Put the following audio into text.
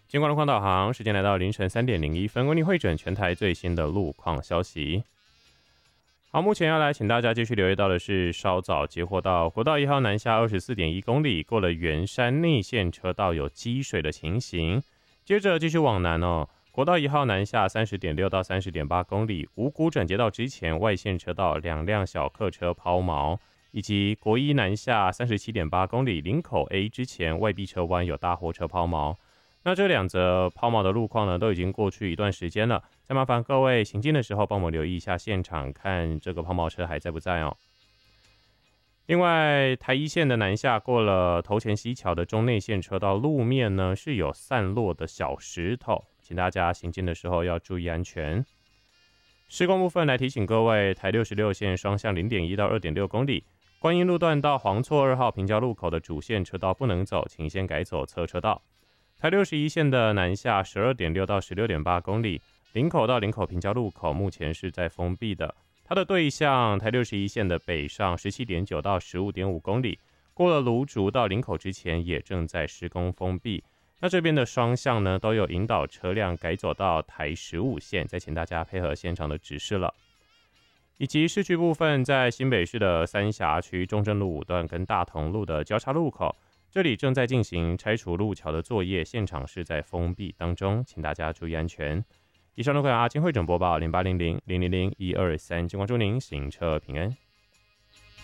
金光路况导航，时间来到凌晨3:01，为您汇整全台最新的路况消息。好，目前要来请大家继续留意到的是，稍早接获到国道1号南下24.1公里，过了圆山内线车道有积水的情形。接着继续往南国道1号南下30.6到30.8公里，五股转接道之前外线车道2辆小客车抛锚，以及国一南下37.8公里，林口 A 之前外壁车弯有大货车抛锚。那这两则抛锚的路况呢，都已经过去一段时间了，再麻烦各位行进的时候帮我们留意一下现场，看这个抛锚车还在不在哦。另外，台一线的南下过了头前溪桥的中内线车道路面呢，是有散落的小石头，请大家行进的时候要注意安全。施工部分来提醒各位，台66线双向0.1到2.6公里，观音路段到黄厝2号平交路口的主线车道不能走，请先改走侧车道。台61线的南下12.6到16.8公里，林口到林口平交路口目前是在封闭的。它的对向台61线的北上17.9到15.5公里，过了芦竹到林口之前也正在施工封闭。那这边的双向呢，都有引导车辆改走到台15线，再请大家配合现场的指示了。以及市区部分，在新北市的三峡区中正路5段跟大同路的交叉路口，这里正在进行拆除路桥的作业，现场是在封闭当中，请大家注意安全。以上路况阿金汇整播报0800000123，金光祝您行车平安。